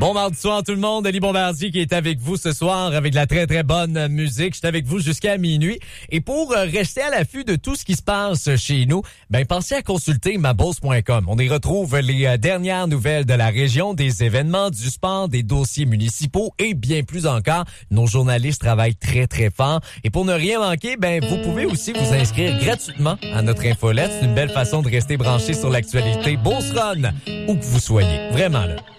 Bon mardi soir tout le monde, Ali Bombardier qui est avec vous ce soir avec de la très très bonne musique. Je suis avec vous jusqu'à minuit. Et pour rester à l'affût de tout ce qui se passe chez nous, pensez à consulter maboss.com. On y retrouve les dernières nouvelles de la région, des événements, du sport, des dossiers municipaux et bien plus encore. Nos journalistes travaillent très très fort. Et pour ne rien manquer, vous pouvez aussi vous inscrire gratuitement à notre infolette. C'est une belle façon de rester branché sur l'actualité Beauce Run, où que vous soyez. Vraiment là.